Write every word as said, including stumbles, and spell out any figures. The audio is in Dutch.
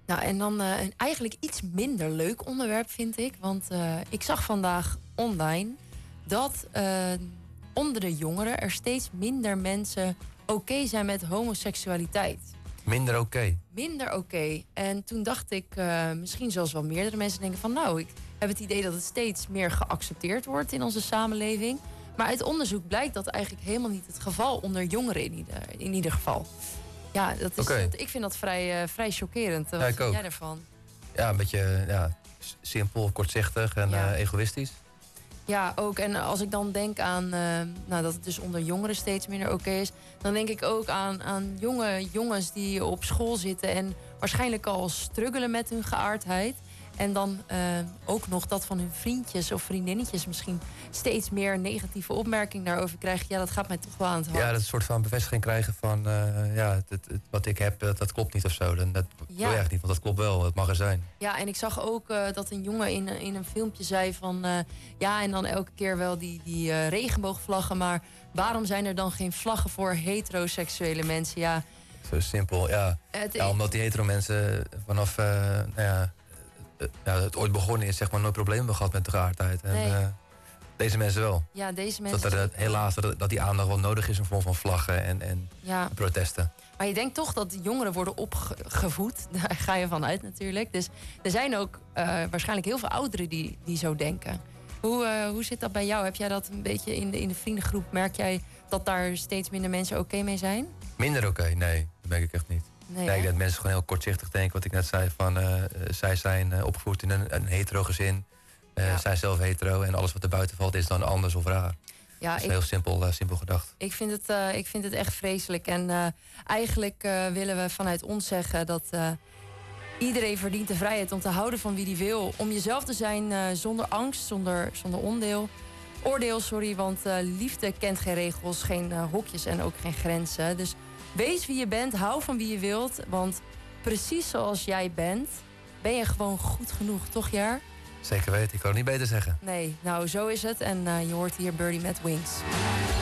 Nou, en dan uh, een eigenlijk iets minder leuk onderwerp, vind ik. Want uh, ik zag vandaag online dat uh, onder de jongeren er steeds minder mensen oké okay zijn met homoseksualiteit. Minder oké? Okay. Minder oké. Okay. En toen dacht ik, uh, misschien zelfs wel meerdere mensen denken van... nou, ik heb het idee dat het steeds meer geaccepteerd wordt in onze samenleving. Maar uit onderzoek blijkt dat eigenlijk helemaal niet het geval onder jongeren in ieder, in ieder geval. Ja, dat is, okay. dat, ik vind dat vrij, uh, vrij chockerend. Wat ja, vind jij ook. Daarvan? Ja, een beetje ja, simpel, kortzichtig en ja. uh, egoïstisch. Ja, ook. En als ik dan denk aan uh, nou, dat het dus onder jongeren steeds minder oké okay is... dan denk ik ook aan, aan jonge jongens die op school zitten... en waarschijnlijk al struggelen met hun geaardheid... En dan uh, ook nog dat van hun vriendjes of vriendinnetjes misschien steeds meer negatieve opmerking daarover krijgen. Ja, dat gaat mij toch wel aan het hart. Ja, dat een soort van bevestiging krijgen van uh, ja, het, het, wat ik heb, dat, dat klopt niet of zo. Dat, dat ja. wil je echt niet, want dat klopt wel. Dat mag er zijn. Ja, en ik zag ook uh, dat een jongen in, in een filmpje zei van uh, ja, en dan elke keer wel die, die uh, regenboogvlaggen. Maar waarom zijn er dan geen vlaggen voor heteroseksuele mensen? Ja. Zo simpel, ja. Het, ja omdat die hetero mensen vanaf uh, nou ja, ja, het ooit begonnen is, zeg maar, nooit problemen hebben gehad met de geaardheid. En nee. uh, deze mensen wel. Ja, deze mensen. Dat er uh, helaas dat, dat die aandacht wel nodig is in vorm van vlaggen en, en ja. protesten. Maar je denkt toch dat jongeren worden opgevoed. Daar ga je van uit natuurlijk. Dus er zijn ook uh, waarschijnlijk heel veel ouderen die, die zo denken. Hoe, uh, hoe zit dat bij jou? Heb jij dat een beetje in de, in de vriendengroep? Merk jij dat daar steeds minder mensen oké okay mee zijn? Minder oké? Okay? Nee, dat denk ik echt niet. Nee, nee, dat mensen gewoon heel kortzichtig denken. Wat ik net zei, van uh, zij zijn uh, opgevoed in een, een hetero gezin. Uh, ja. Zijn zelf hetero en alles wat er buiten valt is dan anders of raar. Ja, dat is ik, heel simpel, uh, simpel gedacht. Ik vind, het, uh, ik vind het echt vreselijk. En uh, eigenlijk uh, willen we vanuit ons zeggen dat uh, iedereen verdient de vrijheid om te houden van wie die wil. Om jezelf te zijn uh, zonder angst, zonder, zonder ondeel. Oordeel, sorry, want uh, liefde kent geen regels, geen uh, hokjes en ook geen grenzen. Dus wees wie je bent, hou van wie je wilt. Want precies zoals jij bent, ben je gewoon goed genoeg, toch Jaar? Zeker weten, ik kan het niet beter zeggen. Nee, nou zo is het. En uh, je hoort hier Birdie met Wings.